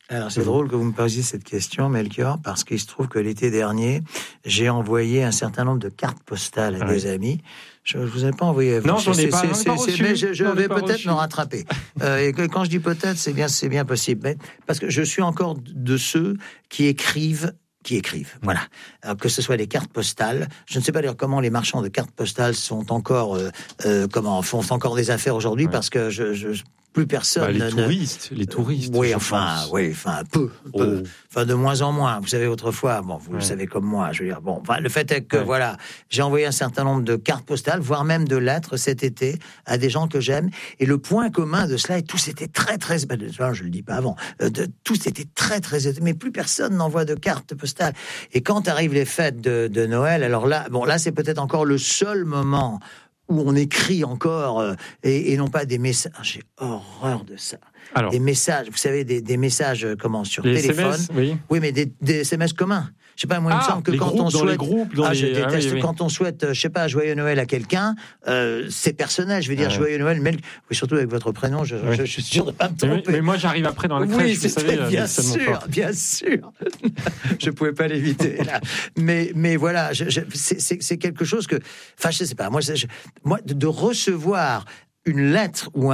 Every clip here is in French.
Alors, c'est drôle que vous me posiez cette question, Melchior, parce qu'il se trouve que l'été dernier, j'ai envoyé un certain nombre de cartes postales à des amis. Je ne vous ai pas envoyé. Non, j'en ai pas reçu. Mais je vais peut-être me rattraper. Et quand je dis peut-être, c'est bien possible. Mais, parce que je suis encore de ceux qui écrivent. Voilà. Alors, que ce soit des cartes postales, je ne sais pas d'ailleurs comment les marchands de cartes postales sont encore, font encore des affaires aujourd'hui, parce que plus personne. Les touristes. Oui, peu. Enfin, de moins en moins. Vous savez, autrefois, vous le savez comme moi, je veux dire, le fait est que, voilà, j'ai envoyé un certain nombre de cartes postales, voire même de lettres cet été, à des gens que j'aime, et le point commun de cela, et tous étaient très, très, je le dis pas avant, tous étaient très, très, mais plus personne n'envoie de cartes postales. Et quand arrivent les fêtes de Noël, alors là, c'est peut-être encore le seul moment où on écrit encore, et non pas des messages. J'ai horreur de ça. Alors, des messages, vous savez, des messages sur téléphone. SMS, oui, mais des SMS communs. Je sais pas, moi, il me semble que quand on souhaite... je déteste quand on souhaite, je sais pas, joyeux Noël à quelqu'un, c'est personnel, je veux dire joyeux Noël, mais surtout avec votre prénom, je suis sûr de ne pas me tromper. Mais moi, j'arrive après dans la crèche, vous savez. Bien sûr. Je pouvais pas l'éviter, là. Mais voilà, c'est quelque chose que... Enfin, je sais pas, moi, de recevoir une lettre ou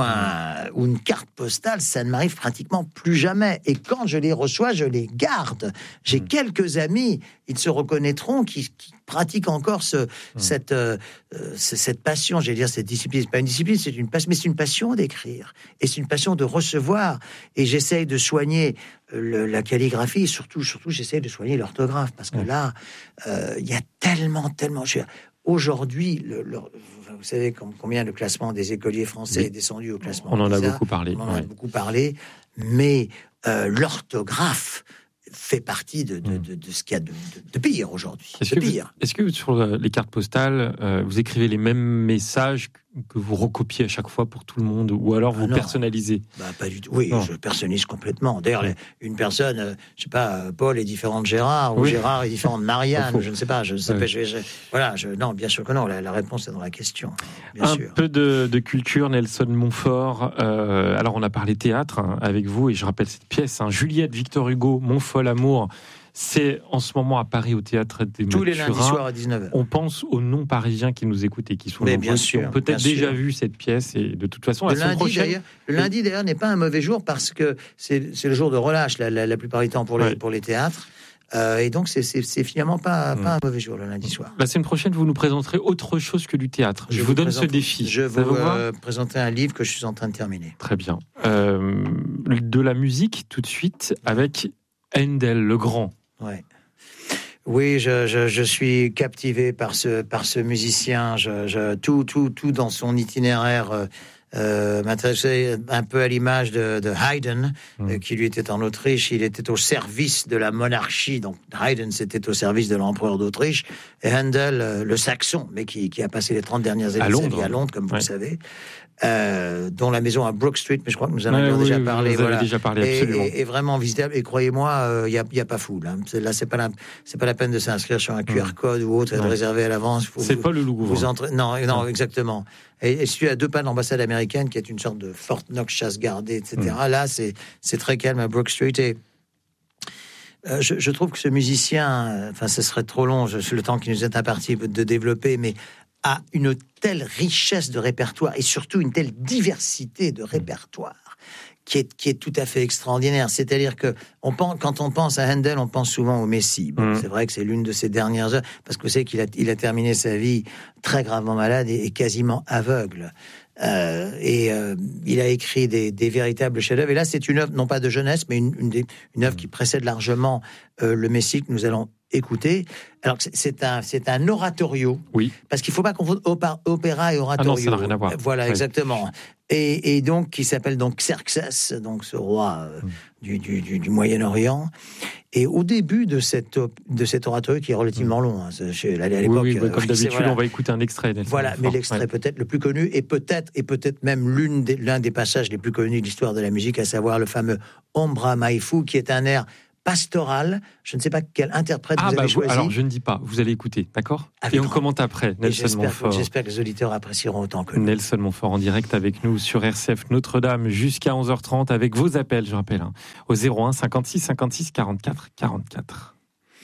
une carte postale, ça ne m'arrive pratiquement plus jamais. Et quand je les reçois, je les garde. J'ai quelques amis, ils se reconnaîtront, qui pratiquent encore cette passion, j'allais dire cette discipline. C'est pas une discipline, c'est une passion, mais c'est une passion d'écrire. Et c'est une passion de recevoir. Et j'essaye de soigner la calligraphie, et surtout, j'essaye de soigner l'orthographe. Parce que là, il y a tellement... Aujourd'hui, vous savez combien le classement des écoliers français est descendu au classement. On en a beaucoup parlé. Beaucoup parlé, mais l'orthographe fait partie de ce qu'il y a de pire aujourd'hui. Est-ce que sur les cartes postales, vous écrivez les mêmes messages que vous recopiez à chaque fois pour tout le monde, ou alors vous personnalisez? Pas du tout. Oui, je personnalise complètement. D'ailleurs, une personne, je sais pas, Paul est différent de Gérard, ou Gérard est différent de Marianne, je ne sais pas. Non, bien sûr que non. La réponse est dans la question. Bien sûr. Peu de culture, Nelson Montfort. Alors, on a parlé théâtre avec vous, et je rappelle cette pièce, Juliette, Victor Hugo, Mon fol amour. C'est en ce moment à Paris, au Théâtre des Tous les lundis soirs à 19h. On pense aux non-parisiens qui nous écoutent et qui sont nombreux, qui ont peut-être déjà vu cette pièce. Et de toute façon, le lundi, d'ailleurs, n'est pas un mauvais jour, parce que c'est le jour de relâche la plupart du temps pour les théâtres. Et donc, c'est finalement pas un mauvais jour, le lundi soir. La semaine prochaine, vous nous présenterez autre chose que du théâtre. Je vous donne ce défi. Je vais vous présenter un livre que je suis en train de terminer. Très bien. De la musique, tout de suite, avec Handel, le grand. Ouais. Oui, je suis captivé par ce musicien. Tout dans son itinéraire m'intéressait un peu à l'image de Haydn, qui lui était en Autriche. Il était au service de la monarchie. Donc Haydn, c'était au service de l'empereur d'Autriche. Et Handel, le saxon, mais qui a passé les 30 dernières années à Londres, comme vous le savez. Dont la maison à Brook Street, mais je crois que nous en avons déjà parlé. Vous avez déjà parlé, absolument. Et vraiment visitable. Et croyez-moi, il y a pas foule. Hein. Là, c'est pas la peine de s'inscrire sur un QR code ou autre, et de réserver à l'avance. C'est pas le Louvre. Non, exactement. Et celui à 2 pas de l'ambassade américaine, qui est une sorte de Fort Knox chasse gardée, etc. Là, c'est très calme à Brook Street. Et je trouve que ce musicien, ce serait trop long, le temps qui nous est imparti de développer, mais a une telle richesse de répertoire et surtout une telle diversité de répertoire qui est tout à fait extraordinaire. C'est-à-dire que quand on pense à Handel, on pense souvent au Messie. C'est vrai que c'est l'une de ses dernières heures, parce que vous savez qu'il a terminé sa vie très gravement malade et quasiment aveugle. Il a écrit des véritables chefs-d'œuvre. Et là, c'est une œuvre, non pas de jeunesse, mais une œuvre qui précède largement le Messie que nous allons écouter. Alors, c'est un oratorio. Oui. Parce qu'il ne faut pas confondre opéra et oratorio. Ah non, ça n'a rien à voir. Voilà, exactement. Et donc, qui s'appelle donc Xerxès, donc ce roi du Moyen-Orient. Et au début de cet oratorio, qui est relativement long, à l'époque. Oui, comme d'habitude, on va écouter un extrait. Voilà, mais l'extrait peut-être le plus connu, et peut-être même l'un des passages les plus connus de l'histoire de la musique, à savoir le fameux Ombra Mai Fu, qui est un air pastorale. Je ne sais pas quel interprète vous avez choisi. Alors, je ne dis pas. Vous allez écouter, d'accord ? Et on commente après. Nelson Montfort. J'espère que les auditeurs apprécieront autant que nous. Nelson Montfort en direct avec nous sur RCF Notre-Dame jusqu'à 11h30 avec vos appels, je rappelle, au 01 56 56 44 44.